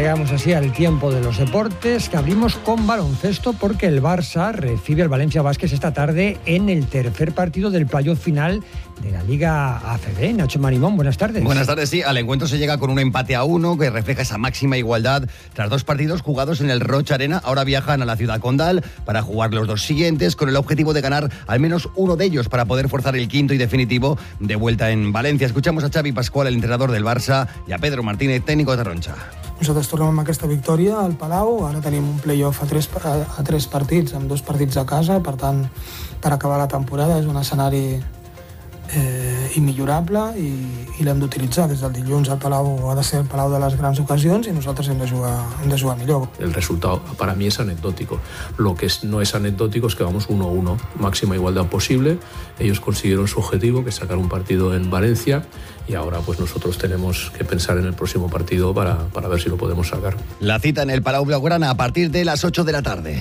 Llegamos así al tiempo de los deportes, que abrimos con baloncesto porque el Barça recibe al Valencia Basket esta tarde en el tercer partido del playoff final de la Liga ACB. Nacho Marimón, buenas tardes. Buenas tardes, sí. Al encuentro se llega con un empate a 1 que refleja esa máxima igualdad. Tras 2 partidos jugados en el Rocha Arena, ahora viajan a la ciudad condal para jugar los 2 siguientes con el objetivo de ganar al menos uno de ellos para poder forzar el quinto y definitivo de vuelta en Valencia. Escuchamos a Xavi Pascual, el entrenador del Barça, y a Pedro Martínez, técnico de Taronja. Nosaltres tornem amb aquesta victòria al Palau, ara tenim un play-off a 3 partits, amb 2 partits a casa, per tant, per acabar la temporada és un escenari immillorable i l'hem d'utilitzar. Des del dilluns al Palau ha de ser el Palau de les grans ocasions i nosaltres hem de jugar millor. El resultado para mí es anecdótico. Lo que no es anecdótico es que vamos 1-1, máxima igualdad posible. Ellos consiguieron su objetivo, que es sacar un partido en Valencia, y ahora pues nosotros tenemos que pensar en el próximo partido para ver si lo podemos sacar. La cita en el Palau Blaugrana a partir de las 8 de la tarde.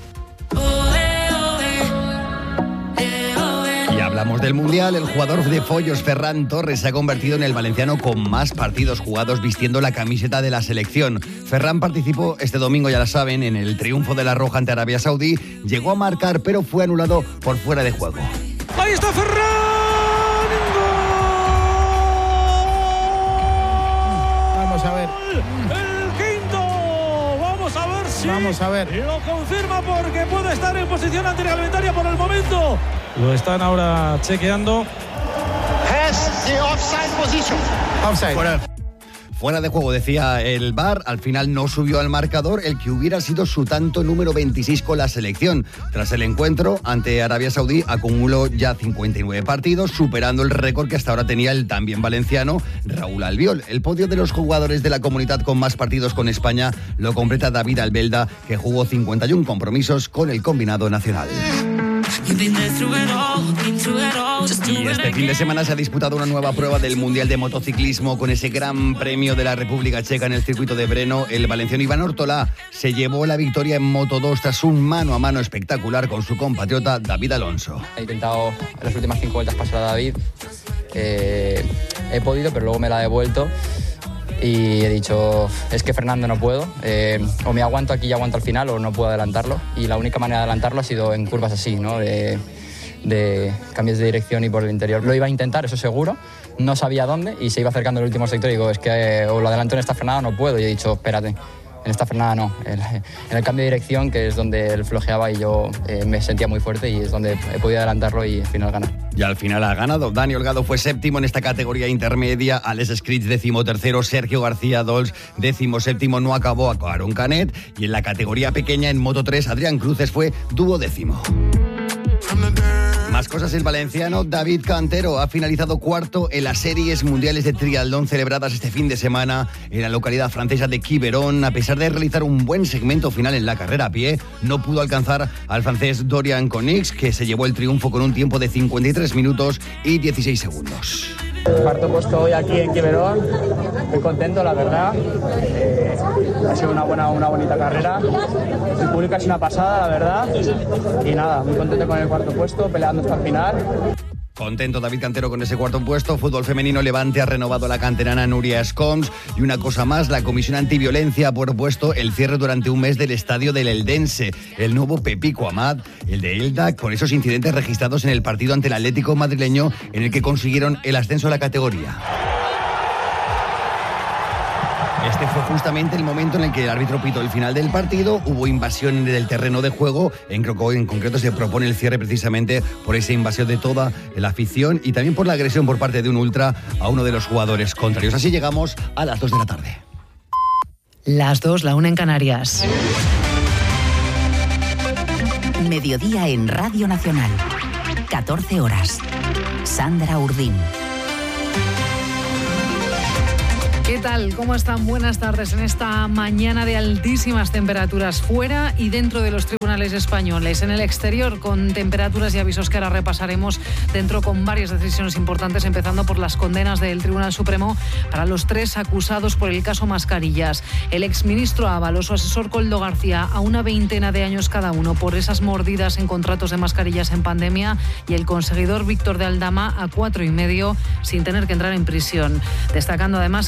Y hablamos del Mundial. El jugador de Follos, Ferran Torres, se ha convertido en el valenciano con más partidos jugados vistiendo la camiseta de la selección. Ferran participó este domingo, ya lo saben, en el triunfo de la Roja ante Arabia Saudí. Llegó a marcar, pero fue anulado por fuera de juego. ¡Ahí está Ferran! Vamos a ver. El quinto. Vamos a ver. Lo confirma porque puede estar en posición antirreglamentaria por el momento. Lo están ahora chequeando. Has the offside position. Offside. Fuera de juego, decía el VAR. Al final no subió al marcador el que hubiera sido su tanto número 26 con la selección. Tras el encuentro ante Arabia Saudí, acumuló ya 59 partidos, superando el récord que hasta ahora tenía el también valenciano Raúl Albiol. El podio de los jugadores de la comunidad con más partidos con España lo completa David Albelda, que jugó 51 compromisos con el combinado nacional. Y este fin de semana se ha disputado una nueva prueba del Mundial de Motociclismo con ese Gran Premio de la República Checa en el circuito de Brno. El valenciano Iván Ortolá se llevó la victoria en Moto2 tras un mano a mano espectacular con su compatriota David Alonso. He intentado en las últimas 5 vueltas pasar a David. He podido, pero luego me la he devuelto. Y he dicho, es que Fernando no puedo, o me aguanto aquí y aguanto al final o no puedo adelantarlo. Y la única manera de adelantarlo ha sido en curvas así, ¿no? De cambios de dirección y por el interior. Lo iba a intentar, eso seguro, no sabía dónde y se iba acercando el último sector y digo, es que o lo adelanto en esta frenada o no puedo. Y he dicho, espérate, en esta frenada no, en el cambio de dirección, que es donde él flojeaba y yo me sentía muy fuerte y es donde he podido adelantarlo y al final ganar. Y al final ha ganado. Dani Holgado fue séptimo en esta categoría intermedia, Alex Scritch 13º, Sergio García Dols 17º, no acabó a Aaron Canet, y en la categoría pequeña en Moto 3 Adrián Cruces fue 12º. Más cosas, el valenciano David Cantero ha finalizado 4º en las series mundiales de triatlón celebradas este fin de semana en la localidad francesa de Quiberon. A pesar de realizar un buen segmento final en la carrera a pie, no pudo alcanzar al francés Dorian Conix, que se llevó el triunfo con un tiempo de 53 minutos y 16 segundos. Cuarto puesto hoy aquí en Quiberon, muy contento, la verdad. Ha sido una bonita carrera. El público ha sido una pasada, la verdad. Y nada, muy contento con el cuarto puesto, peleando hasta el final. Contento David Cantero con ese 4º puesto. Fútbol femenino, Levante ha renovado a la canterana Nuria Escoms. Y una cosa más, la Comisión Antiviolencia ha propuesto el cierre durante un mes del estadio del Eldense. El nuevo Pepico Amat, el de Elda, con esos incidentes registrados en el partido ante el Atlético madrileño, en el que consiguieron el ascenso a la categoría. Este fue justamente el momento en el que el árbitro pitó el final del partido. Hubo invasión del terreno de juego. En concreto se propone el cierre precisamente por esa invasión de toda la afición y también por la agresión por parte de un ultra a uno de los jugadores contrarios. Así llegamos a las 2 de la tarde. Las 2, la 1 en Canarias. Mediodía en Radio Nacional. 14 horas. Sandra Urdín. ¿Qué tal? ¿Cómo están? Buenas tardes en esta mañana de altísimas temperaturas fuera y dentro de los tribunales españoles. En el exterior, con temperaturas y avisos que ahora repasaremos, dentro con varias decisiones importantes, empezando por las condenas del Tribunal Supremo para los 3 acusados por el caso Mascarillas. El exministro Ábalos, su asesor Koldo García, a una veintena de años cada uno por esas mordidas en contratos de mascarillas en pandemia, y el conseguidor Víctor de Aldama a 4,5 sin tener que entrar en prisión. Destacando además que Aldama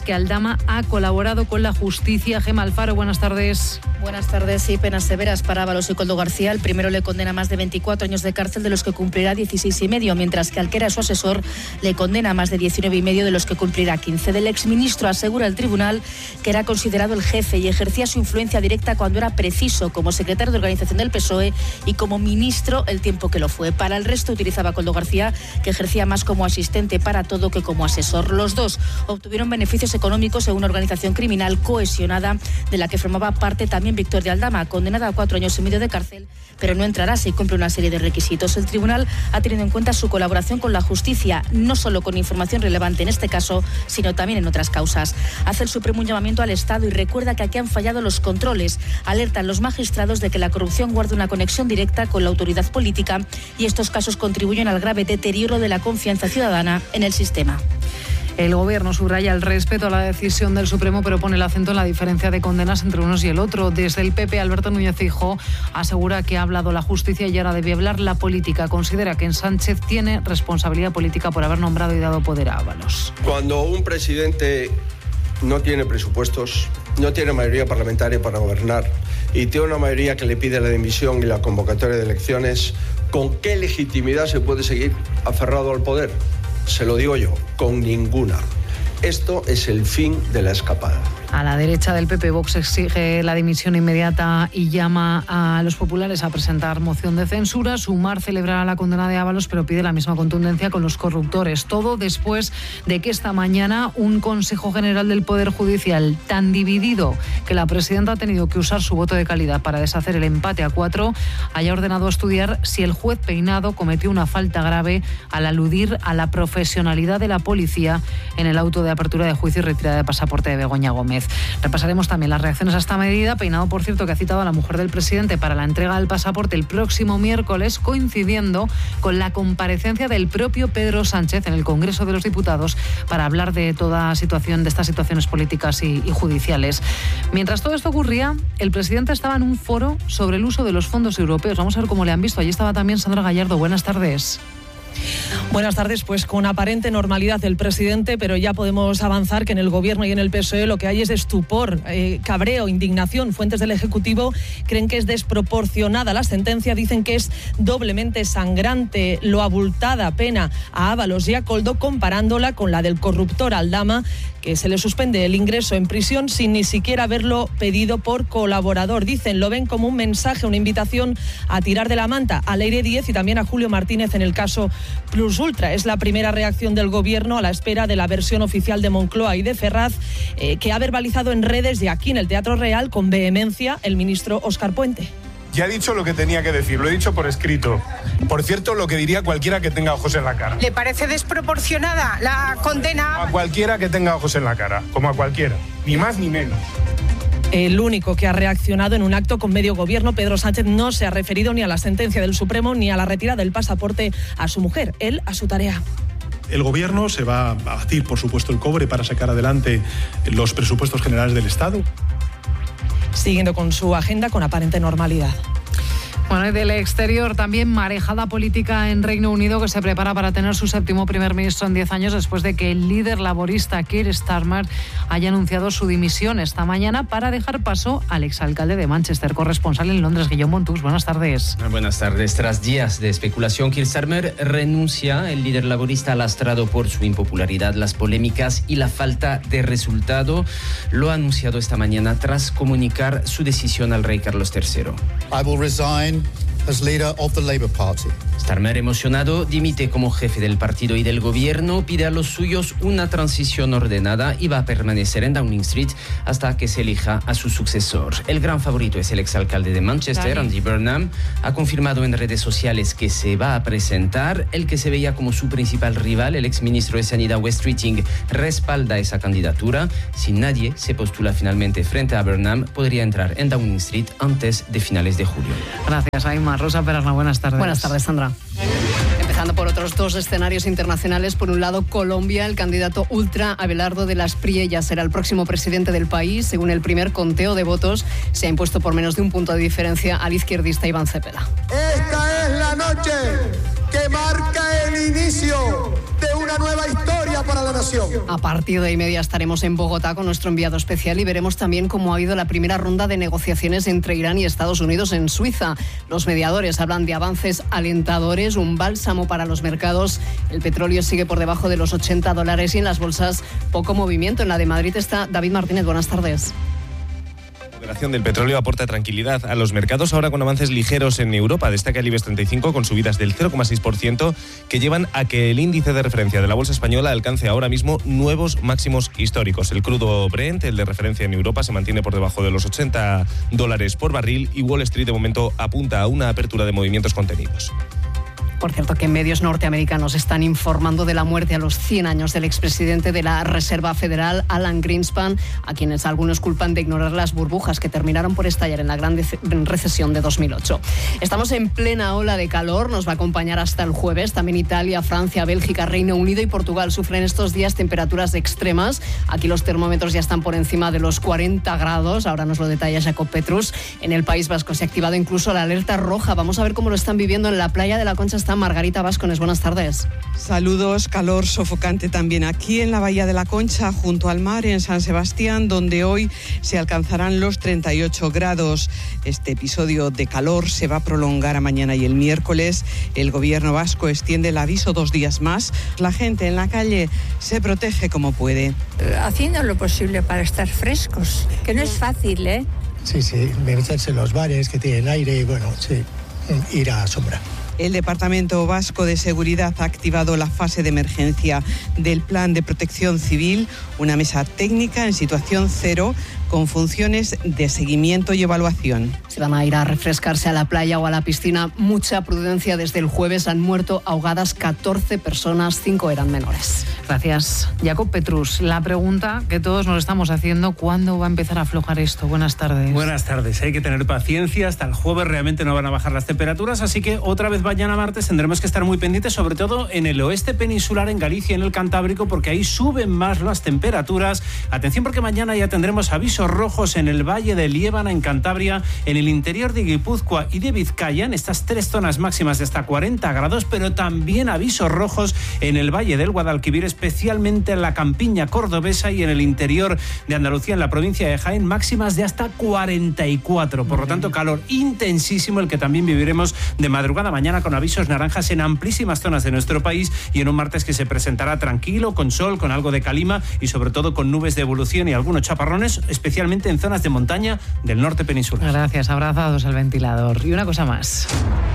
Aldama ha colaborado con la justicia. Gemma Alfaro, buenas tardes. Buenas tardes. Sí, penas severas para Ábalos y Koldo García. El primero le condena más de 24 años de cárcel, de los que cumplirá 16 y medio, mientras que al que era su asesor le condena más de 19 y medio, de los que cumplirá 15. Del exministro asegura el tribunal que era considerado el jefe y ejercía su influencia directa cuando era preciso, como secretario de organización del PSOE y como ministro el tiempo que lo fue. Para el resto utilizaba a Koldo García, que ejercía más como asistente para todo que como asesor. Los dos obtuvieron beneficios económicos en una organización criminal cohesionada de la que formaba parte también Víctor de Aldama, condenada a 4 años y medio de cárcel, pero no entrará si cumple una serie de requisitos. El tribunal ha tenido en cuenta su colaboración con la justicia, no solo con información relevante en este caso, sino también en otras causas. Hace el Supremo un llamamiento al Estado y recuerda que aquí han fallado los controles. Alertan los magistrados de que la corrupción guarda una conexión directa con la autoridad política y estos casos contribuyen al grave deterioro de la confianza ciudadana en el sistema. El Gobierno subraya el respeto a la decisión del Supremo, pero pone el acento en la diferencia de condenas entre unos y el otro. Desde el PP, Alberto Núñez Feijóo asegura que ha hablado la justicia y ahora debe hablar la política. Considera que Sánchez tiene responsabilidad política por haber nombrado y dado poder a Ábalos. Cuando un presidente no tiene presupuestos, no tiene mayoría parlamentaria para gobernar y tiene una mayoría que le pide la dimisión y la convocatoria de elecciones, ¿con qué legitimidad se puede seguir aferrado al poder? Se lo digo yo, con ninguna. Esto es el fin de la escapada. A la derecha del PP, Vox exige la dimisión inmediata y llama a los populares a presentar moción de censura. Sumar celebrará la condena de Ábalos, pero pide la misma contundencia con los corruptores. Todo después de que esta mañana un Consejo General del Poder Judicial, tan dividido que la presidenta ha tenido que usar su voto de calidad para deshacer el empate a 4, haya ordenado estudiar si el juez Peinado cometió una falta grave al aludir a la profesionalidad de la policía en el auto de apertura de juicio y retirada de pasaporte de Begoña Gómez. Repasaremos también las reacciones a esta medida. Peinado, por cierto, que ha citado a la mujer del presidente para la entrega del pasaporte el próximo miércoles, coincidiendo con la comparecencia del propio Pedro Sánchez en el Congreso de los Diputados para hablar de toda situación, de estas situaciones políticas y judiciales. Mientras todo esto ocurría, el presidente estaba en un foro sobre el uso de los fondos europeos. Vamos a ver cómo le han visto. Allí estaba también Sandra Gallardo. Buenas tardes. Buenas tardes. Pues con aparente normalidad el presidente, pero ya podemos avanzar que en el Gobierno y en el PSOE lo que hay es estupor, cabreo, indignación. Fuentes del Ejecutivo creen que es desproporcionada la sentencia, dicen que es doblemente sangrante, lo abultada pena a Ábalos y a Koldo, comparándola con la del corruptor Aldama, que se le suspende el ingreso en prisión sin ni siquiera haberlo pedido por colaborador. Dicen, lo ven como un mensaje, una invitación a tirar de la manta a Leire Díez y también a Julio Martínez en el caso Plus Ultra. Es la primera reacción del Gobierno a la espera de la versión oficial de Moncloa y de Ferraz, que ha verbalizado en redes y aquí en el Teatro Real con vehemencia el ministro Óscar Puente. Ya he dicho lo que tenía que decir, lo he dicho por escrito. Por cierto, lo que diría cualquiera que tenga ojos en la cara. ¿Le parece desproporcionada la condena? A cualquiera que tenga ojos en la cara, como a cualquiera, ni más ni menos. El único que ha reaccionado en un acto con medio Gobierno, Pedro Sánchez, no se ha referido ni a la sentencia del Supremo ni a la retirada del pasaporte a su mujer, él a su tarea. El Gobierno se va a batir, por supuesto, el cobre para sacar adelante los presupuestos generales del Estado. Siguiendo con su agenda con aparente normalidad. Bueno, y del exterior también marejada política en Reino Unido, que se prepara para tener su séptimo primer ministro en 10 años después de que el líder laborista Keir Starmer haya anunciado su dimisión esta mañana para dejar paso al exalcalde de Manchester. Corresponsal en Londres, Guillaume Montus. Buenas tardes. Buenas tardes. Tras días de especulación, Keir Starmer renuncia. El líder laborista, lastrado por su impopularidad, las polémicas y la falta de resultado, lo ha anunciado esta mañana tras comunicar su decisión al rey Carlos III. I will resign as leader of the Labour Party. Starmer, emocionado, dimite como jefe del partido y del gobierno, pide a los suyos una transición ordenada y va a permanecer en Downing Street hasta que se elija a su sucesor. El gran favorito es el exalcalde de Manchester, Andy Burnham. Ha confirmado en redes sociales que se va a presentar. El que se veía como su principal rival, el exministro de Sanidad Wes Streeting, respalda esa candidatura. Si nadie se postula finalmente frente a Burnham, podría entrar en Downing Street antes de finales de julio. Gracias, Aima. Rosa Perarna, buenas tardes. Buenas tardes, Sandra. Empezando por otros dos escenarios internacionales. Por un lado, Colombia. El candidato ultra Abelardo de las Priellas será el próximo presidente del país. Según el primer conteo de votos, se ha impuesto por menos de un punto de diferencia al izquierdista Iván Cepeda. Esta es la noche que marca el inicio de una nueva historia para la nación. A partir de 1:30 estaremos en Bogotá con nuestro enviado especial y veremos también cómo ha ido la primera ronda de negociaciones entre Irán y Estados Unidos en Suiza. Los mediadores hablan de avances alentadores, un bálsamo para los mercados. El petróleo sigue por debajo de los $80 y en las bolsas poco movimiento. En la de Madrid está David Martínez. Buenas tardes. La moderación del petróleo aporta tranquilidad a los mercados, ahora con avances ligeros en Europa. Destaca el IBEX 35 con subidas del 0,6% que llevan a que el índice de referencia de la bolsa española alcance ahora mismo nuevos máximos históricos. El crudo Brent, el de referencia en Europa, se mantiene por debajo de los $80 por barril y Wall Street de momento apunta a una apertura de movimientos contenidos. Por cierto, que medios norteamericanos están informando de la muerte a los 100 años del expresidente de la Reserva Federal, Alan Greenspan, a quienes algunos culpan de ignorar las burbujas que terminaron por estallar en la gran recesión de 2008. Estamos en plena ola de calor, nos va a acompañar hasta el jueves. También Italia, Francia, Bélgica, Reino Unido y Portugal sufren estos días temperaturas extremas. Aquí los termómetros ya están por encima de los 40 grados. Ahora nos lo detalla Jacob Petrus. En el País Vasco se ha activado incluso la alerta roja. Vamos a ver cómo lo están viviendo en la playa de la Concha. Está Margarita Vascones, buenas tardes. Saludos, calor sofocante también aquí en la Bahía de la Concha, junto al mar, en San Sebastián, donde hoy se alcanzarán los 38 grados. Este episodio de calor se va a prolongar a mañana y el miércoles. El gobierno vasco extiende el aviso 2 días más. La gente en la calle se protege como puede. Haciendo lo posible para estar frescos, que no es fácil, ¿eh? Sí, meterse en los bares que tienen aire y bueno, sí, ir a sombra. El Departamento Vasco de Seguridad ha activado la fase de emergencia del Plan de Protección Civil, una mesa técnica en situación cero con funciones de seguimiento y evaluación. Se van a ir a refrescarse a la playa o a la piscina. Mucha prudencia. Desde el jueves han muerto ahogadas 14 personas, 5 eran menores. Gracias. Jacob Petrus, la pregunta que todos nos estamos haciendo, ¿cuándo va a empezar a aflojar esto? Buenas tardes. Buenas tardes. Hay que tener paciencia. Hasta el jueves realmente no van a bajar las temperaturas, así que otra vez mañana martes tendremos que estar muy pendientes, sobre todo en el oeste peninsular, en Galicia, en el Cantábrico, porque ahí suben más las temperaturas. Atención, porque mañana ya tendremos avisos rojos en el Valle de Liébana, en Cantabria, en el interior de Guipúzcoa y de Vizcaya, en estas 3 zonas máximas de hasta 40 grados, pero también avisos rojos en el Valle del Guadalquivir, especialmente en la campiña cordobesa y en el interior de Andalucía, en la provincia de Jaén, máximas de hasta 44. Por lo tanto, calor intensísimo el que también viviremos de madrugada mañana, con avisos naranjas en amplísimas zonas de nuestro país, y en un martes que se presentará tranquilo, con sol, con algo de calima y sobre todo con nubes de evolución y algunos chaparrones, especialmente en zonas de montaña del norte peninsular. Gracias, abrazados al ventilador. Y una cosa más.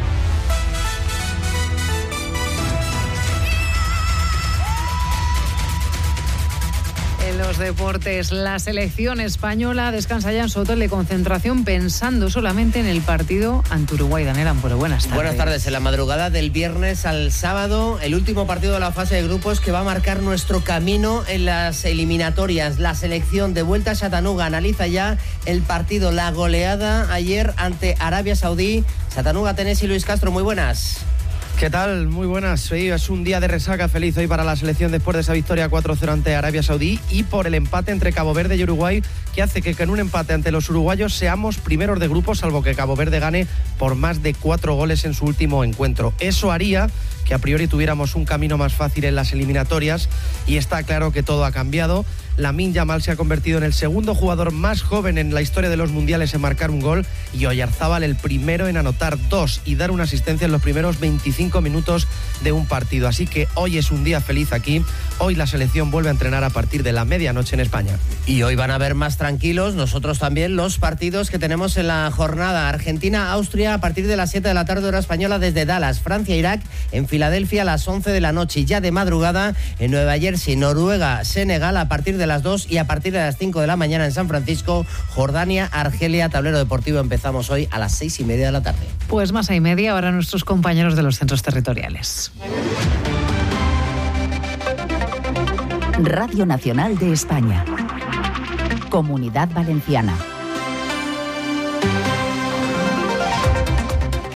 En los deportes, la selección española descansa ya en su hotel de concentración pensando solamente en el partido ante Uruguay. Daniel Ampuero, buenas tardes. Buenas tardes. En la madrugada del viernes al sábado, el último partido de la fase de grupos que va a marcar nuestro camino en las eliminatorias. La selección de vuelta a Chattanooga analiza ya el partido, la goleada ayer ante Arabia Saudí. Chattanooga, Tenés y Luis Castro, muy buenas. ¿Qué tal? Muy buenas. Hoy es un día de resaca feliz hoy para la selección después de esa victoria 4-0 ante Arabia Saudí y por el empate entre Cabo Verde y Uruguay, que hace que en un empate ante los uruguayos seamos primeros de grupo, salvo que Cabo Verde gane por más de 4 goles en su último encuentro. Eso haría que a priori tuviéramos un camino más fácil en las eliminatorias, y está claro que todo ha cambiado. Lamine Yamal se ha convertido en el segundo jugador más joven en la historia de los mundiales en marcar un gol, y Oyarzábal el primero en anotar 2 y dar una asistencia en los primeros 25 minutos de un partido. Así que hoy es un día feliz aquí. Hoy la selección vuelve a entrenar a partir de la medianoche en España. Y hoy van a ver más tranquilos, nosotros también, los partidos que tenemos en la jornada. Argentina-Austria a partir de las 7 de la tarde hora española desde Dallas. Francia-Irak en Filadelfia a las 11 de la noche. Y ya de madrugada en Nueva Jersey, Noruega-Senegal a partir de las 2 y a partir de las 5 de la mañana en San Francisco, Jordania-Argelia. Tablero deportivo empezamos hoy a las 6:30 de la tarde. Pues más y media ahora nuestros compañeros de los centros territoriales. Radio Nacional de España. Comunidad Valenciana.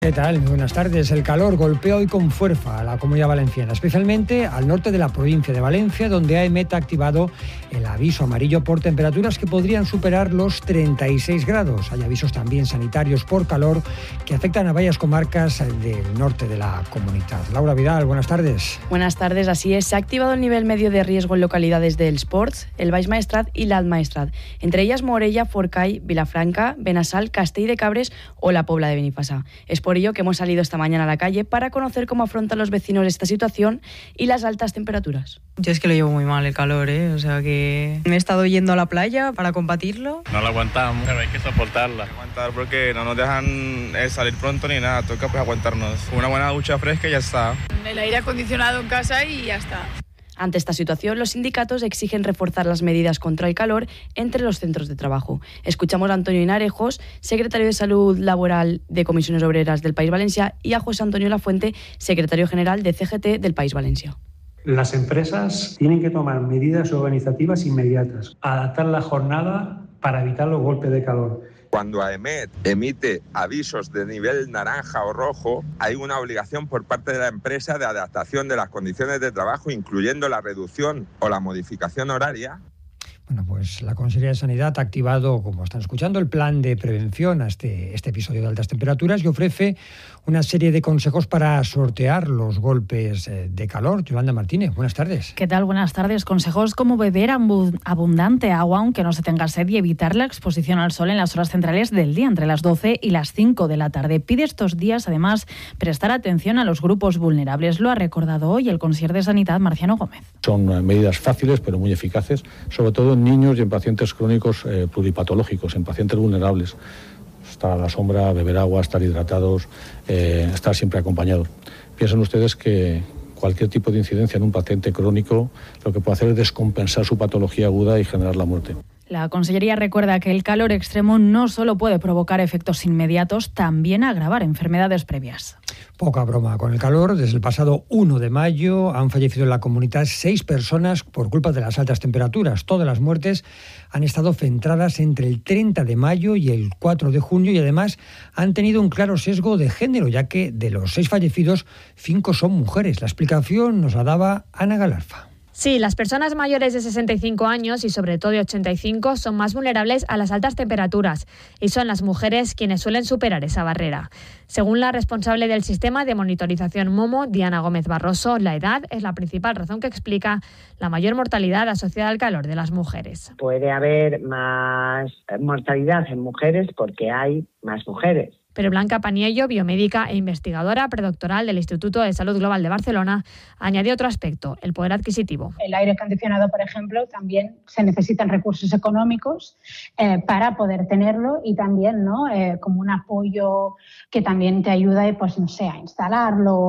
¿Qué tal? Muy buenas tardes. El calor golpea hoy con fuerza a la Comunidad Valenciana, especialmente al norte de la provincia de Valencia, donde AEMET ha activado el aviso amarillo por temperaturas que podrían superar los 36 grados. Hay avisos también sanitarios por calor que afectan a varias comarcas del norte de la comunidad. Laura Vidal, buenas tardes. Buenas tardes, así es. Se ha activado el nivel medio de riesgo en localidades del Sports, el Baix Maestrat y l'Alt Maestrat, entre ellas Morella, Forcall, Vilafranca, Benassal, Castell de Cabres o la Pobla de Benifassà. Es por ello que hemos salido esta mañana a la calle para conocer cómo afrontan los vecinos esta situación y las altas temperaturas. Yo es que lo llevo muy mal el calor, o sea que me he estado yendo a la playa para combatirlo. No lo aguantamos, pero hay que soportarla. Aguantar porque no nos dejan salir pronto ni nada, toca pues aguantarnos. Una buena ducha fresca y ya está. El aire acondicionado en casa y ya está. Ante esta situación, los sindicatos exigen reforzar las medidas contra el calor entre los centros de trabajo. Escuchamos a Antonio Hinarejos, secretario de Salud Laboral de Comisiones Obreras del País Valencià, y a José Antonio Lafuente, secretario general de CGT del País Valencià. Las empresas tienen que tomar medidas organizativas inmediatas, adaptar la jornada para evitar los golpes de calor. Cuando AEMET emite avisos de nivel naranja o rojo, hay una obligación por parte de la empresa de adaptación de las condiciones de trabajo, incluyendo la reducción o la modificación horaria. Bueno, pues la Consejería de Sanidad ha activado, como están escuchando, el plan de prevención a este episodio de altas temperaturas y ofrece una serie de consejos para sortear los golpes de calor. Yolanda Martínez, buenas tardes. ¿Qué tal? Buenas tardes. Consejos como beber abundante agua, aunque no se tenga sed, y evitar la exposición al sol en las horas centrales del día, entre las 12 y las 5 de la tarde. Pide estos días, además, prestar atención a los grupos vulnerables. Lo ha recordado hoy el consejero de Sanidad, Marciano Gómez. Son medidas fáciles, pero muy eficaces, sobre todo en niños y en pacientes crónicos pluripatológicos, en pacientes vulnerables. Estar a la sombra, beber agua, estar hidratados, estar siempre acompañados. Piensen ustedes que cualquier tipo de incidencia en un paciente crónico lo que puede hacer es descompensar su patología aguda y generar la muerte. La Consellería recuerda que el calor extremo no solo puede provocar efectos inmediatos, también agravar enfermedades previas. Poca broma con el calor. Desde el pasado 1 de mayo han fallecido en la comunidad 6 personas por culpa de las altas temperaturas. Todas las muertes han estado centradas entre el 30 de mayo y el 4 de junio y además han tenido un claro sesgo de género, ya que de los 6 fallecidos, 5 son mujeres. La explicación nos la daba Ana Galarza. Sí, las personas mayores de 65 años y sobre todo de 85 son más vulnerables a las altas temperaturas y son las mujeres quienes suelen superar esa barrera. Según la responsable del sistema de monitorización MOMO, Diana Gómez Barroso, la edad es la principal razón que explica la mayor mortalidad asociada al calor de las mujeres. Puede haber más mortalidad en mujeres porque hay más mujeres. Pero Blanca Paniello, biomédica e investigadora predoctoral del Instituto de Salud Global de Barcelona, añadió otro aspecto, el poder adquisitivo. El aire acondicionado, por ejemplo, también se necesitan recursos económicos para poder tenerlo y también como un apoyo que también te ayuda pues, a instalarlo,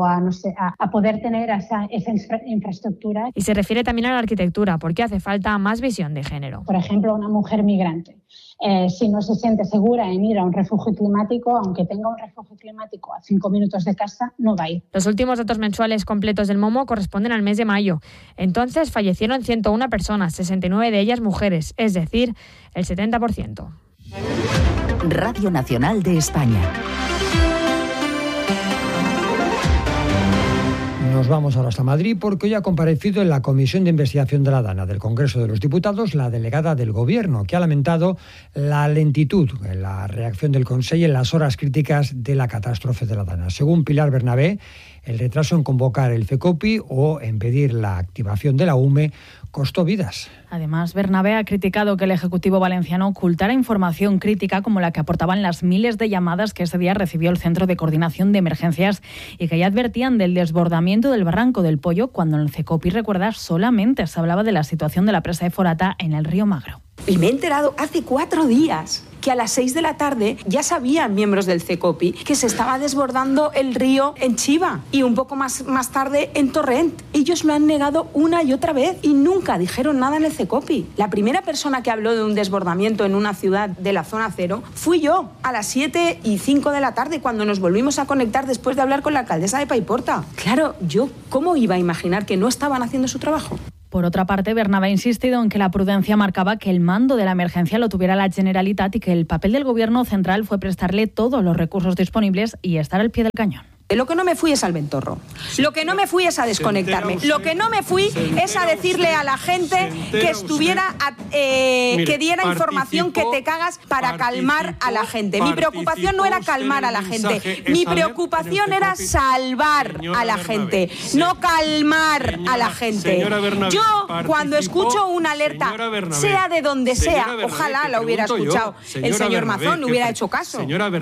a poder tener esa infraestructura. Y se refiere también a la arquitectura, porque hace falta más visión de género. Por ejemplo, una mujer migrante. Si no se siente segura en ir a un refugio climático, aunque tenga un refugio climático a 5 minutos de casa, no va a ir. Los últimos datos mensuales completos del MOMO corresponden al mes de mayo. Entonces fallecieron 101 personas, 69 de ellas mujeres, es decir, el 70%. Radio Nacional de España. Nos vamos ahora hasta Madrid porque hoy ha comparecido en la Comisión de Investigación de la DANA del Congreso de los Diputados la delegada del Gobierno, que ha lamentado la lentitud en la reacción del Consejo en las horas críticas de la catástrofe de la DANA. Según Pilar Bernabé, el retraso en convocar el CECOPI o en pedir la activación de la UME costó vidas. Además, Bernabé ha criticado que el Ejecutivo valenciano ocultara información crítica como la que aportaban las miles de llamadas que ese día recibió el Centro de Coordinación de Emergencias y que ya advertían del desbordamiento del Barranco del Pollo cuando en el CECOPI, recuerda, solamente se hablaba de la situación de la presa de Forata en el río Magro. Y me he enterado hace 4 días que a las 6 de la tarde ya sabían miembros del CECOPI que se estaba desbordando el río en Chiva y un poco más tarde en Torrent. Ellos lo han negado una y otra vez y nunca dijeron nada en el CECOPI. La primera persona que habló de un desbordamiento en una ciudad de la zona cero fui yo a las 7:05 de la tarde cuando nos volvimos a conectar después de hablar con la alcaldesa de Paiporta. Claro, yo ¿cómo iba a imaginar que no estaban haciendo su trabajo? Por otra parte, Bernabé ha insistido en que la prudencia marcaba que el mando de la emergencia lo tuviera la Generalitat y que el papel del Gobierno central fue prestarle todos los recursos disponibles y estar al pie del cañón. Lo que no me fui es al ventorro, lo que no me fui es a desconectarme, lo que no me fui es a decirle a la gente que estuviera, que diera información que te cagas para calmar a la gente. Mi preocupación no era calmar a la gente, mi preocupación era salvar a la gente, no calmar a la gente. Yo, cuando escucho una alerta, sea de donde sea, ojalá la hubiera escuchado el señor Mazón, le hubiera hecho caso.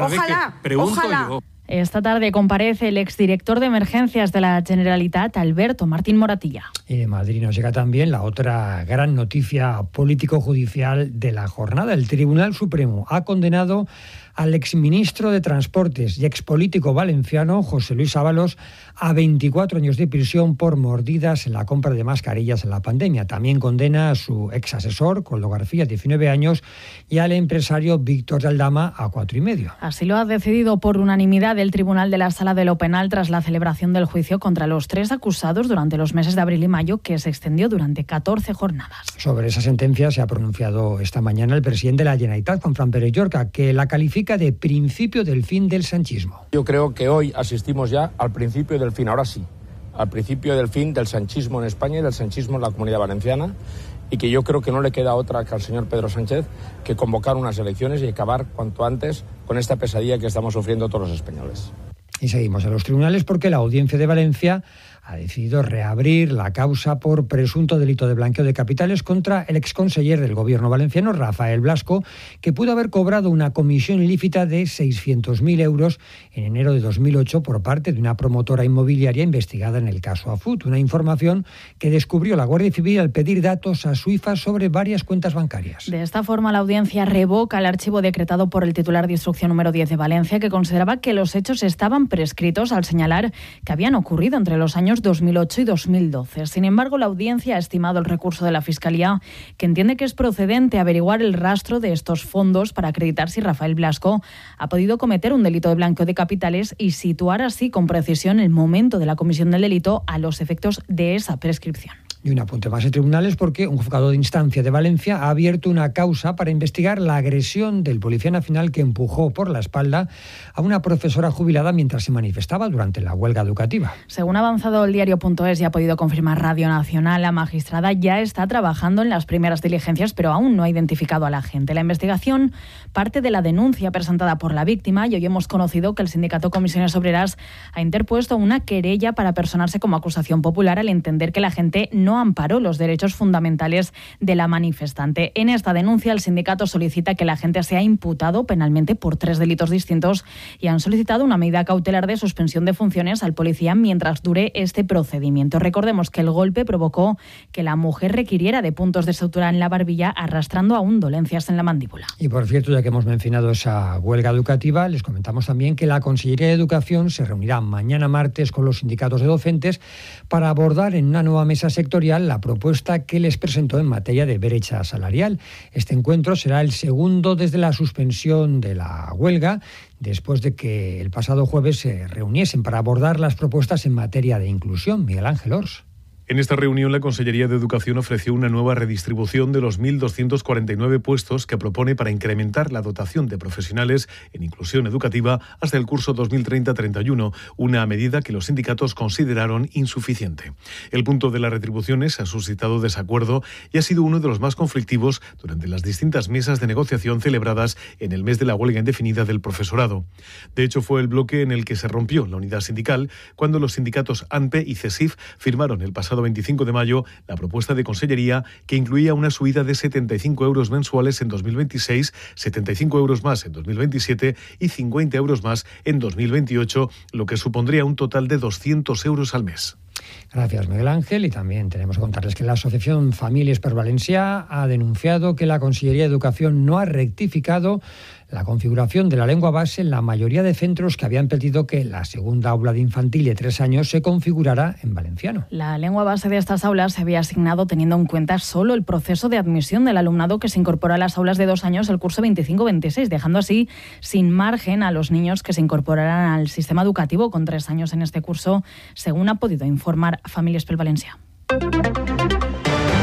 Ojalá. Esta tarde comparece el exdirector de emergencias de la Generalitat, Alberto Martín Moratilla. Y de Madrid nos llega también la otra gran noticia político-judicial de la jornada. El Tribunal Supremo ha condenado al exministro de Transportes y expolítico valenciano, José Luis Ábalos, a 24 años de prisión por mordidas en la compra de mascarillas en la pandemia. También condena a su exasesor, Coldo García, 19 años, y al empresario Víctor de Aldama a 4,5. Así lo ha decidido por unanimidad el Tribunal de la Sala de lo Penal tras la celebración del juicio contra los 3 acusados durante los meses de abril y mayo, que se extendió durante 14 jornadas. Sobre esa sentencia se ha pronunciado esta mañana el presidente de la Generalitat, Juanfran Pérez Llorca, que la califica de principio del fin del sanchismo. Yo creo que hoy asistimos ya al principio del fin, ahora sí, al principio del fin del sanchismo en España y del sanchismo en la Comunidad Valenciana, y que yo creo que no le queda otra que al señor Pedro Sánchez que convocar unas elecciones y acabar cuanto antes con esta pesadilla que estamos sufriendo todos los españoles. Y seguimos a los tribunales porque la Audiencia de Valencia ha decidido reabrir la causa por presunto delito de blanqueo de capitales contra el exconseller del gobierno valenciano, Rafael Blasco, que pudo haber cobrado una comisión ilícita de 600.000 euros en enero de 2008 por parte de una promotora inmobiliaria investigada en el caso Afut. Una información que descubrió la Guardia Civil al pedir datos a Suifa sobre varias cuentas bancarias. De esta forma, la audiencia revoca el archivo decretado por el titular de instrucción número 10 de Valencia, que consideraba que los hechos estaban prescritos al señalar que habían ocurrido entre los años 2008 y 2012. Sin embargo, la audiencia ha estimado el recurso de la Fiscalía, que entiende que es procedente averiguar el rastro de estos fondos para acreditar si Rafael Blasco ha podido cometer un delito de blanqueo de capitales y situar así con precisión el momento de la comisión del delito a los efectos de esa prescripción. Y un apunte más en tribunales porque un juzgado de instancia de Valencia ha abierto una causa para investigar la agresión del policía nacional que empujó por la espalda a una profesora jubilada mientras se manifestaba durante la huelga educativa. Según ha avanzado el diario.es y ha podido confirmar Radio Nacional, la magistrada ya está trabajando en las primeras diligencias, pero aún no ha identificado a la agente. La investigación parte de la denuncia presentada por la víctima y hoy hemos conocido que el sindicato Comisiones Obreras ha interpuesto una querella para personarse como acusación popular al entender que la agente no amparó los derechos fundamentales de la manifestante. En esta denuncia, el sindicato solicita que la agente sea imputado penalmente por 3 delitos distintos y han solicitado una medida cautelar de suspensión de funciones al policía mientras dure este procedimiento. Recordemos que el golpe provocó que la mujer requiriera de puntos de sutura en la barbilla, arrastrando aún dolencias en la mandíbula. Y por cierto, ya que hemos mencionado esa huelga educativa, les comentamos también que la Consellería de Educación se reunirá mañana martes con los sindicatos de docentes para abordar en una nueva mesa sectorial la propuesta que les presentó en materia de brecha salarial. Este encuentro será el segundo desde la suspensión de la huelga, después de que el pasado jueves se reuniesen para abordar las propuestas en materia de inclusión. Miguel Ángel Ors. En esta reunión, la Consellería de Educación ofreció una nueva redistribución de los 1.249 puestos que propone para incrementar la dotación de profesionales en inclusión educativa hasta el curso 2030-31, una medida que los sindicatos consideraron insuficiente. El punto de las retribuciones ha suscitado desacuerdo y ha sido uno de los más conflictivos durante las distintas mesas de negociación celebradas en el mes de la huelga indefinida del profesorado. De hecho, fue el bloque en el que se rompió la unidad sindical cuando los sindicatos ANPE y CESIF firmaron el pasado 25 de mayo la propuesta de Consellería que incluía una subida de 75 euros mensuales en 2026, 75 euros más en 2027 y 50 euros más en 2028, lo que supondría un total de 200 euros al mes. Gracias, Miguel Ángel. Y también tenemos que contarles que la Asociación Famílies per Valencià ha denunciado que la Consellería de Educación no ha rectificado la configuración de la lengua base en la mayoría de centros que habían pedido que la segunda aula de infantil de 3 años se configurara en valenciano. La lengua base de estas aulas se había asignado teniendo en cuenta solo el proceso de admisión del alumnado que se incorpora a las aulas de 2 años el curso 25-26, dejando así sin margen a los niños que se incorporarán al sistema educativo con 3 años en este curso, según ha podido informar Famílies per Valencià.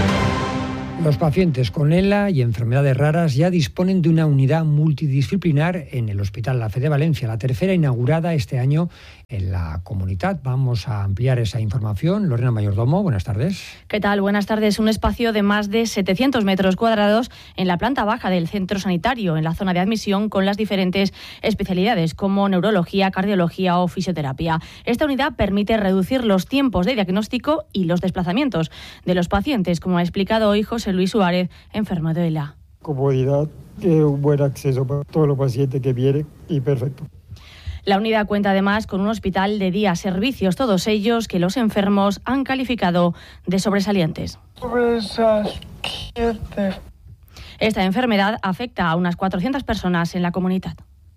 Los pacientes con ELA y enfermedades raras ya disponen de una unidad multidisciplinar en el Hospital La Fe de Valencia, la tercera inaugurada este año en la comunidad. Vamos a ampliar esa información. Lorena Mayordomo, buenas tardes. ¿Qué tal? Buenas tardes. Un espacio de más de 700 metros cuadrados en la planta baja del centro sanitario, en la zona de admisión, con las diferentes especialidades como neurología, cardiología o fisioterapia. Esta unidad permite reducir los tiempos de diagnóstico y los desplazamientos de los pacientes, como ha explicado hoy José Luis Suárez, enfermo de ELA. Comodidad, un buen acceso para todos los pacientes que vienen y perfecto. La unidad cuenta además con un hospital de día, servicios, todos ellos que los enfermos han calificado de sobresalientes. Esta enfermedad afecta a unas 400 personas en la comunidad.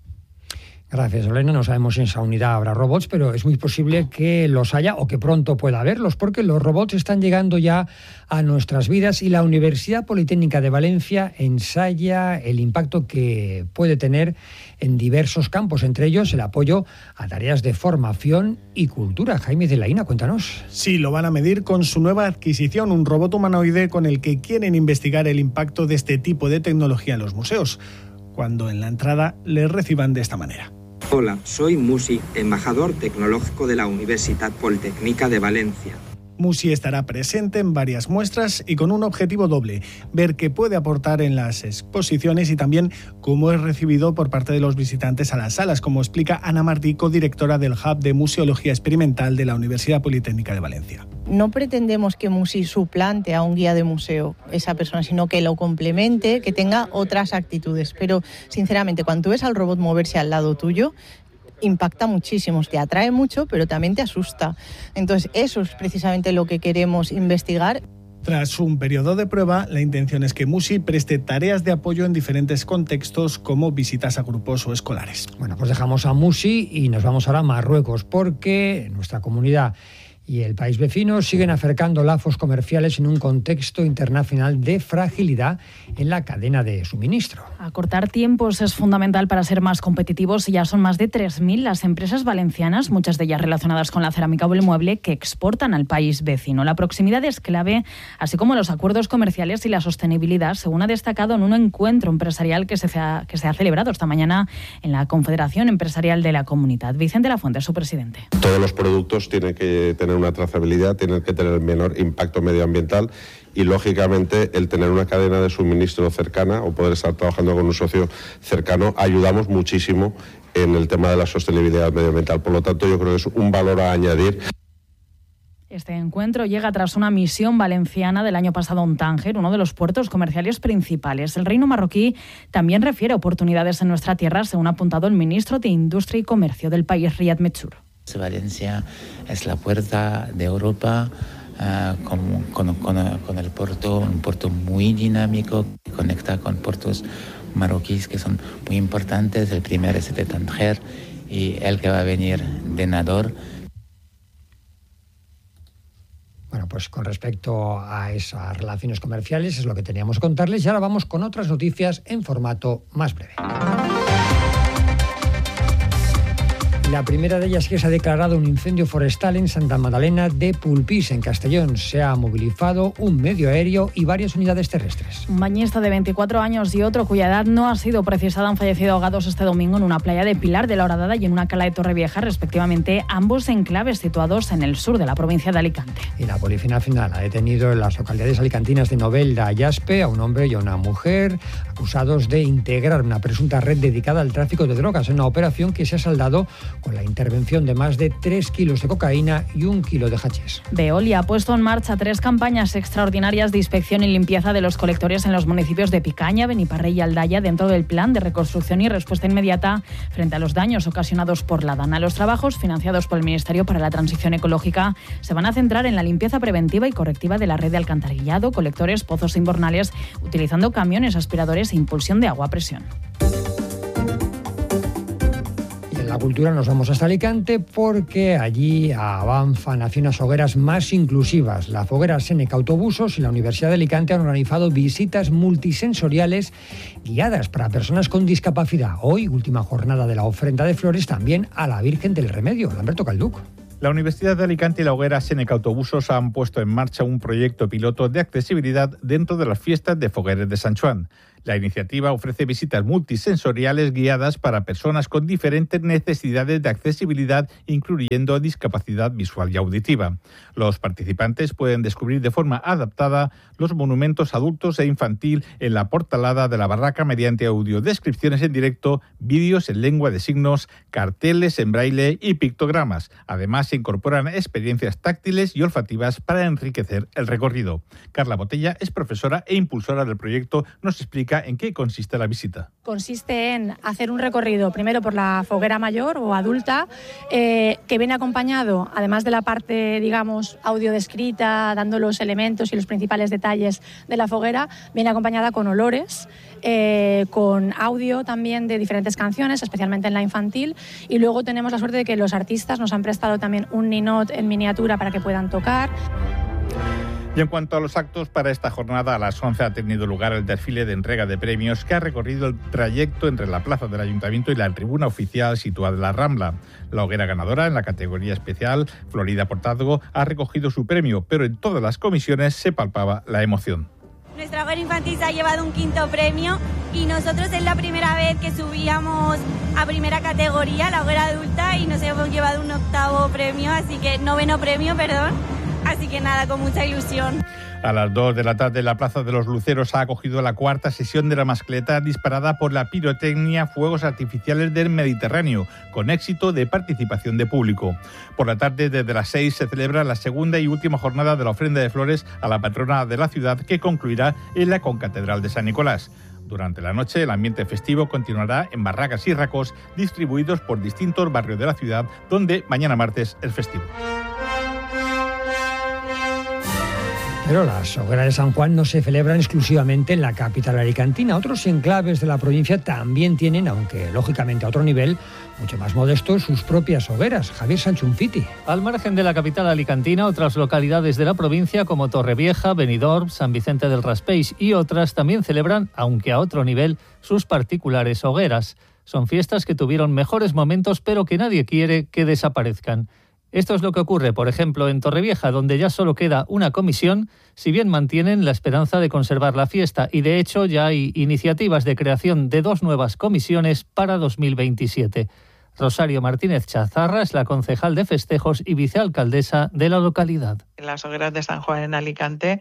Gracias, Lorena. No sabemos si en esa unidad habrá robots, pero es muy posible que los haya o que pronto pueda haberlos, porque los robots están llegando ya a nuestras vidas y la Universidad Politécnica de Valencia ensaya el impacto que puede tener en diversos campos, entre ellos el apoyo a tareas de formación y cultura. Jaime de Laína, cuéntanos. Sí, lo van a medir con su nueva adquisición, un robot humanoide con el que quieren investigar el impacto de este tipo de tecnología en los museos, cuando en la entrada les reciban de esta manera. Hola, soy Musi, embajador tecnológico de la Universitat Politécnica de Valencia. Musi estará presente en varias muestras y con un objetivo doble: ver qué puede aportar en las exposiciones y también cómo es recibido por parte de los visitantes a las salas, como explica Ana Martí, codirectora del Hub de Museología Experimental de la Universidad Politécnica de Valencia. No pretendemos que Musi suplante a un guía de museo esa persona, sino que lo complemente, que tenga otras actitudes. Pero, sinceramente, cuando tú ves al robot moverse al lado tuyo, impacta muchísimo, te atrae mucho, pero también te asusta. Entonces, eso es precisamente lo que queremos investigar. Tras un periodo de prueba, la intención es que Musi preste tareas de apoyo en diferentes contextos, como visitas a grupos o escolares. Bueno, pues dejamos a Musi y nos vamos ahora a Marruecos, porque nuestra comunidad y el país vecino siguen acercando lazos comerciales en un contexto internacional de fragilidad en la cadena de suministro. Acortar tiempos es fundamental para ser más competitivos y ya son más de 3.000 las empresas valencianas, muchas de ellas relacionadas con la cerámica o el mueble, que exportan al país vecino. La proximidad es clave, así como los acuerdos comerciales y la sostenibilidad, según ha destacado en un encuentro empresarial que se ha celebrado esta mañana en la Confederación Empresarial de la Comunidad. Vicente Lafuente, su presidente. Todos los productos tienen que tener una trazabilidad, tienen que tener el menor impacto medioambiental y, lógicamente, el tener una cadena de suministro cercana o poder estar trabajando con un socio cercano, ayudamos muchísimo en el tema de la sostenibilidad medioambiental. Por lo tanto, yo creo que es un valor a añadir. Este encuentro llega tras una misión valenciana del año pasado en Tánger, uno de los puertos comerciales principales. El reino marroquí también refiere oportunidades en nuestra tierra, según ha apuntado el ministro de Industria y Comercio del país, Riyad Mechur. Valencia es la puerta de Europa con el puerto, un puerto muy dinámico que conecta con puertos marroquíes que son muy importantes. El primero es de Tánger y el que va a venir de Nador. Bueno, pues con respecto a esas relaciones comerciales es lo que teníamos que contarles y ahora vamos con otras noticias en formato más breve. La primera de ellas es que se ha declarado un incendio forestal en Santa Magdalena de Pulpís, en Castellón. Se ha movilizado un medio aéreo y varias unidades terrestres. Un bañista de 24 años y otro cuya edad no ha sido precisada han fallecido ahogados este domingo en una playa de Pilar de la Horadada y en una cala de Torrevieja, respectivamente, ambos enclaves situados en el sur de la provincia de Alicante. Y la Policía Nacional ha detenido en las localidades alicantinas de Novelda y Aspe a un hombre y a una mujer acusados de integrar una presunta red dedicada al tráfico de drogas, en una operación que se ha saldado con la intervención de más de 3 kilos de cocaína y 1 kilo de hachís. Veolia ha puesto en marcha 3 campañas extraordinarias de inspección y limpieza de los colectores en los municipios de Picaña, Beniparrey y Aldaya, dentro del plan de reconstrucción y respuesta inmediata frente a los daños ocasionados por la DANA. Los trabajos, financiados por el Ministerio para la Transición Ecológica, se van a centrar en la limpieza preventiva y correctiva de la red de alcantarillado, colectores, pozos invernales, utilizando camiones aspiradores e impulsión de agua a presión. La cultura nos vamos hasta Alicante porque allí avanzan hacia unas hogueras más inclusivas. La Foguera Seneca Autobusos y la Universidad de Alicante han organizado visitas multisensoriales guiadas para personas con discapacidad. Hoy, última jornada de la ofrenda de flores también a la Virgen del Remedio. Lamberto Calduc. La Universidad de Alicante y la Hoguera Seneca Autobusos han puesto en marcha un proyecto piloto de accesibilidad dentro de las fiestas de Fogueres de Sant Joan. La iniciativa ofrece visitas multisensoriales guiadas para personas con diferentes necesidades de accesibilidad, incluyendo discapacidad visual y auditiva. Los participantes pueden descubrir de forma adaptada los monumentos adultos e infantil en la portalada de la barraca mediante audiodescripciones en directo, vídeos en lengua de signos, carteles en braille y pictogramas. Además, se incorporan experiencias táctiles y olfativas para enriquecer el recorrido. Carla Botella es profesora e impulsora del proyecto. Nos explica en qué consiste la visita. Consiste en hacer un recorrido primero por la foguera mayor o adulta, que viene acompañado, además de la parte, digamos, audiodescrita, dando los elementos y los principales detalles de la foguera, viene acompañada con olores, con audio también de diferentes canciones, especialmente en la infantil, y luego tenemos la suerte de que los artistas nos han prestado también un ninot en miniatura para que puedan tocar. Y en cuanto a los actos, para esta jornada a las 11 ha tenido lugar el desfile de entrega de premios que ha recorrido el trayecto entre la plaza del Ayuntamiento y la tribuna oficial situada en la Rambla. La hoguera ganadora en la categoría especial, Florida Portazgo, ha recogido su premio, pero en todas las comisiones se palpaba la emoción. Nuestra hoguera infantil se ha llevado un 5º premio y nosotros es la primera vez que subíamos a primera categoría, la hoguera adulta, y nos hemos llevado un 8º premio, así que 9º premio, perdón. Así que nada, con mucha ilusión. A las 2 de la tarde, la Plaza de los Luceros ha acogido la 4ª sesión de la mascleta disparada por la pirotecnia Fuegos Artificiales del Mediterráneo, con éxito de participación de público. Por la tarde, desde las 6, se celebra la segunda y última jornada de la ofrenda de flores a la patrona de la ciudad, que concluirá en la concatedral de San Nicolás. Durante la noche, el ambiente festivo continuará en barracas y racos distribuidos por distintos barrios de la ciudad, donde mañana martes es festivo. Pero las hogueras de San Juan no se celebran exclusivamente en la capital alicantina. Otros enclaves de la provincia también tienen, aunque lógicamente a otro nivel, mucho más modesto, sus propias hogueras. Javier Sanchunfiti. Al margen de la capital alicantina, otras localidades de la provincia como Torrevieja, Benidorm, San Vicente del Raspeig y otras también celebran, aunque a otro nivel, sus particulares hogueras. Son fiestas que tuvieron mejores momentos, pero que nadie quiere que desaparezcan. Esto es lo que ocurre, por ejemplo, en Torrevieja, donde ya solo queda una comisión, si bien mantienen la esperanza de conservar la fiesta, y de hecho ya hay iniciativas de creación de 2 nuevas comisiones para 2027. Rosario Martínez Chazarra es la concejal de festejos y vicealcaldesa de la localidad. Las hogueras de San Juan en Alicante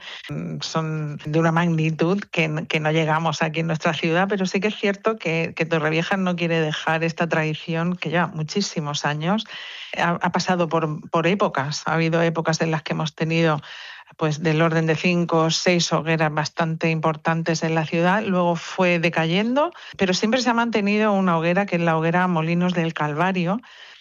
son de una magnitud que no llegamos aquí en nuestra ciudad, pero sí que es cierto que Torrevieja no quiere dejar esta tradición que lleva muchísimos años. Ha pasado por épocas, ha habido épocas en las que hemos tenido pues del orden de 5 o 6 hogueras bastante importantes en la ciudad, luego fue decayendo, pero siempre se ha mantenido una hoguera que es la hoguera Molinos del Calvario,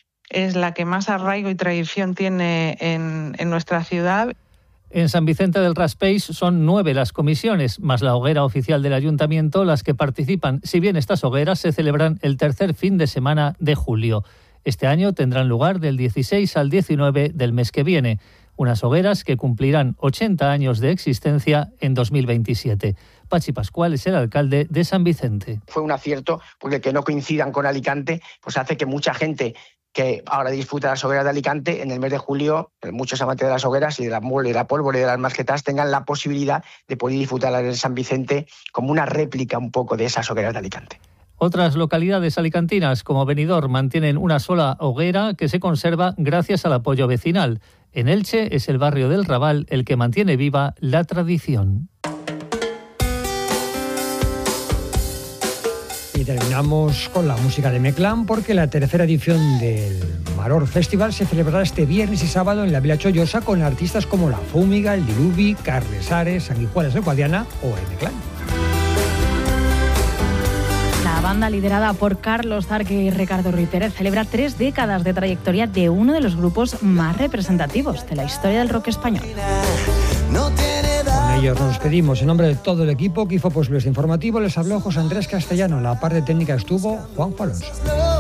es la que más arraigo y tradición tiene en nuestra ciudad. En San Vicente del Raspeig son 9 las comisiones, más la hoguera oficial del Ayuntamiento, las que participan, si bien estas hogueras se celebran el tercer fin de semana de julio. Este año tendrán lugar del 16 al 19 del mes que viene. Unas hogueras que cumplirán 80 años de existencia en 2027. Pachi Pascual es el alcalde de San Vicente. Fue un acierto porque que no coincidan con Alicante pues hace que mucha gente que ahora disfruta de las hogueras de Alicante, en el mes de julio, muchos amantes de las hogueras y de la mole, de la pólvora y de las mascletas tengan la posibilidad de poder disfrutarlas en San Vicente como una réplica un poco de esas hogueras de Alicante. Otras localidades alicantinas, como Benidorm, mantienen una sola hoguera que se conserva gracias al apoyo vecinal. En Elche es el barrio del Raval el que mantiene viva la tradición. Y terminamos con la música de Meclán, porque la tercera edición del Maror Festival se celebrará este viernes y sábado en la Vila Chollosa con artistas como La Fúmiga, El Diluvi, Carles Ares, Sanguijuelas de Guadiana o el Meclán. La banda liderada por Carlos Zarque y Ricardo Ruiz Pérez celebra 3 décadas de trayectoria de uno de los grupos más representativos de la historia del rock español. Con ellos nos despedimos. En nombre de todo el equipo que hizo posible este informativo, les habló José Andrés Castellano. En la parte técnica estuvo Juanjo Alonso.